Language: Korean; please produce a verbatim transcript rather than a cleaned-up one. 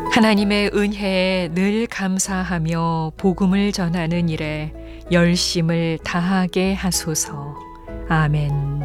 하나님의 은혜에 늘 감사하며 복음을 전하는 일에 열심을 다하게 하소서. 아멘.